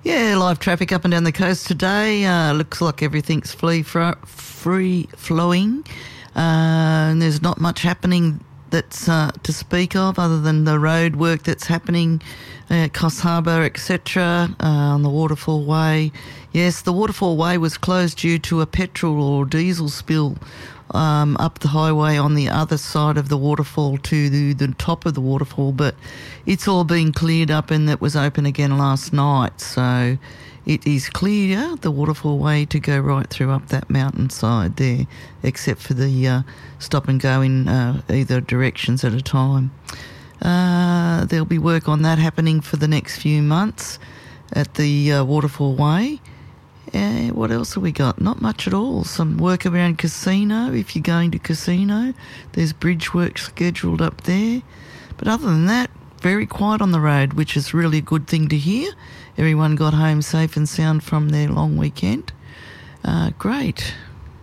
Yeah, live traffic up and down the coast today. Looks like everything's free flowing. And there's not much happening that's to speak of other than the road work that's happening at Coffs Harbour, etc., on the Waterfall Way. Yes, the Waterfall Way was closed due to a petrol or diesel spill up the highway on the other side of the waterfall to the top of the waterfall, but it's all been cleared up and it was open again last night. So it is clear, the Waterfall Way, to go right through up that mountainside there, except for the stop and go in either directions at a time. There'll be work on that happening for the next few months at the Waterfall Way. What else have we got? Not much at all. Some work around Casino. If you're going to Casino, there's bridge work scheduled up there. But other than that, very quiet on the road, which is really a good thing to hear. Everyone got home safe and sound from their long weekend. Great.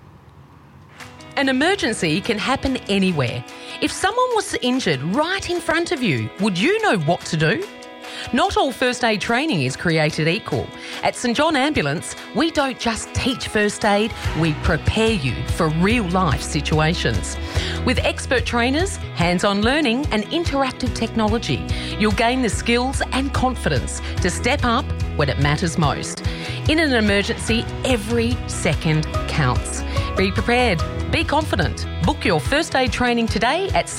An emergency can happen anywhere. If someone was injured right in front of you, would you know what to do? Not all first aid training is created equal. At St John Ambulance, we don't just teach first aid, we prepare you for real-life situations. With expert trainers, hands-on learning and interactive technology, you'll gain the skills and confidence to step up when it matters most. In an emergency, every second counts. Be prepared. Be confident. Book your first aid training today at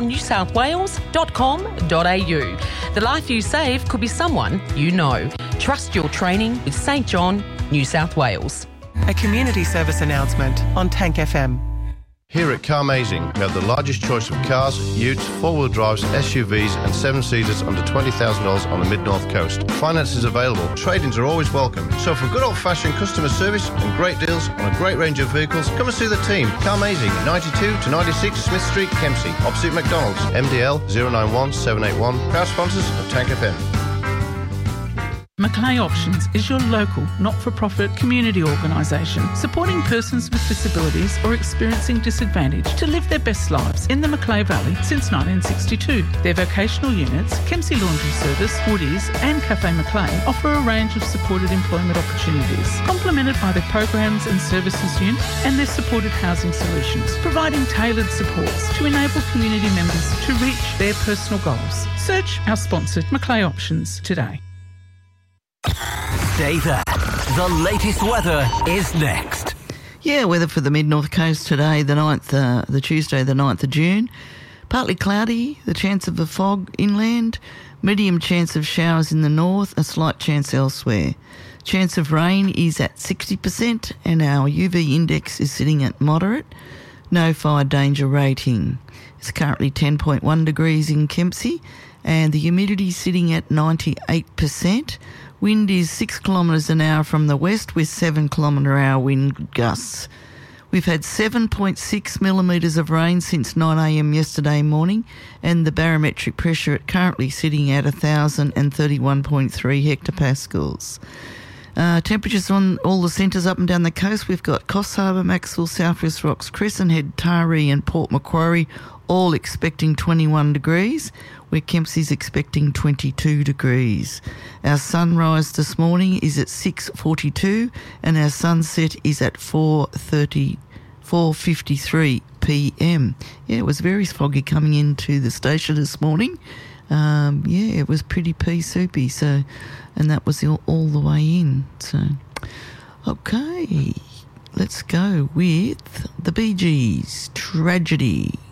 stjohnnewsouthwales.com.au. The life you save could be someone you know. Trust your training with St John, New South Wales. A community service announcement on Tank FM. Here at Carmazing, we have the largest choice of cars, utes, four-wheel drives, SUVs and seven-seaters under $20,000 on the mid-north coast. Finance is available. Trade-ins are always welcome. So for good old-fashioned customer service and great deals on a great range of vehicles, come and see the team. Carmazing, 92 to 96 Smith Street, Kempsey, opposite McDonald's. MDL 091 781. Proud sponsors of Tank FM. Macleay Options is your local, not-for-profit community organisation supporting persons with disabilities or experiencing disadvantage to live their best lives in the Macleay Valley since 1962. Their vocational units, Kempsey Laundry Service, Woodies and Cafe Macleay, offer a range of supported employment opportunities, complemented by their programs and services unit and their supported housing solutions, providing tailored supports to enable community members to reach their personal goals. Search our sponsored Macleay Options today. Stay there. The latest weather is next. Yeah, weather for the mid-north coast today, the Tuesday, the 9th of June. Partly cloudy, the chance of a fog inland, medium chance of showers in the north, a slight chance elsewhere. Chance of rain is at 60% and our UV index is sitting at moderate. No fire danger rating. It's currently 10.1 degrees in Kempsey and the humidity sitting at 98%. Wind is 6 kilometres an hour from the west with 7 kilometre hour wind gusts. We've had 7.6 millimetres of rain since 9am yesterday morning and the barometric pressure currently sitting at 1,031.3 hectopascals. Temperatures on all the centres up and down the coast. We've got Coffs Harbour, Maxwell, South West Rocks, Crescent Head, Taree and Port Macquarie all expecting 21 degrees, where Kempsey's expecting 22 degrees. Our sunrise this morning is at 6:42 and our sunset is at 4:53 p.m. Yeah, it was very foggy coming into the station this morning. It was pretty pea-soupy, so, and that was all the way in. So, okay, let's go with the Bee Gees, Tragedy.